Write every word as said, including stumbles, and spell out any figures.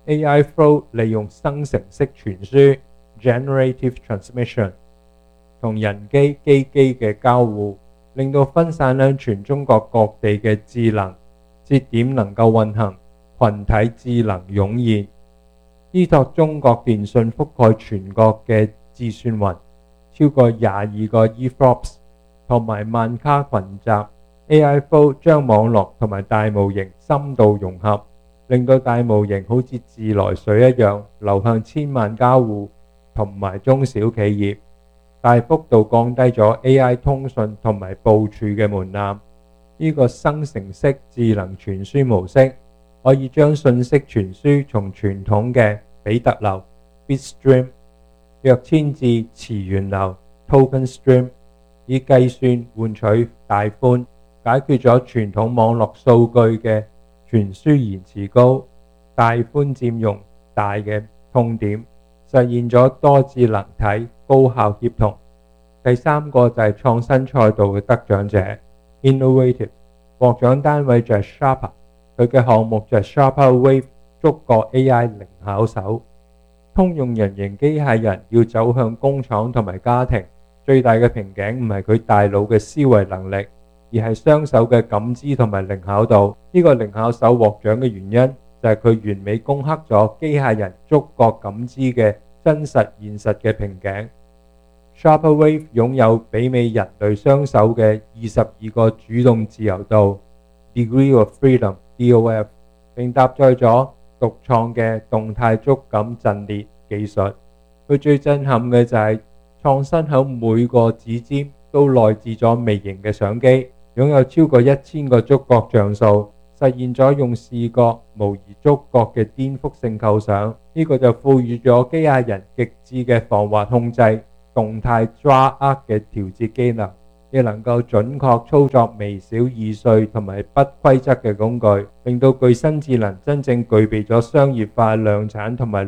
A I Flow 利用生成式傳輸 Generative Transmission 同人機機機嘅交互，令到分散喺全中國各地嘅智能節點能夠運行，群體智能湧現。依託中國電信覆蓋全國嘅智算雲，超過廿二個 E F L O P S 同埋萬卡群集 ，A I Flow 將網絡同埋大模型深度融合，令到大模型好似自來水一樣流向千萬家戶同埋中小企業，大幅度降低咗 A I 通訊同埋部署嘅門檻。呢個生成式智能傳輸模式可以將信息傳輸從傳統嘅比特流 Bitstream、躍遷至詞源流 Token Stream， 以計算換取帶寬，解決咗傳統網絡數據嘅傳輸延遲高、帶寬佔用大嘅痛點，實現咗多智能體高效協同。第三個就係創新賽道嘅得獎者 Innovative， 獲獎單位就係 Sharpa， 佢嘅項目就係 Sharpa Wave 觸覺 A I 零巧手。通用人形機械人要走向工廠同埋家庭，最大嘅瓶頸唔係佢大腦嘅思維能力，而係雙手嘅感知同埋靈巧度。呢、這個靈巧手獲獎嘅原因就係佢完美攻克咗機械人觸覺感知嘅真實現實嘅瓶頸。Sharpa Wave 擁有媲美人類雙手嘅二十二個主動自由度 Degree of Freedom D O F， 並搭載咗獨創嘅動態觸感陣列技術。佢最震撼嘅就係創新喺每個指尖都內置咗微型嘅相機，擁有超過一千個觸覺像素，實現咗用視覺模擬觸覺嘅顛覆性構想。呢、這個就賦予咗機械人極致嘅防滑控制、動態抓握嘅調節機能，亦能夠準確操作微小易碎同埋不規則嘅工具，令到具身智能真正具備咗商業化量產同埋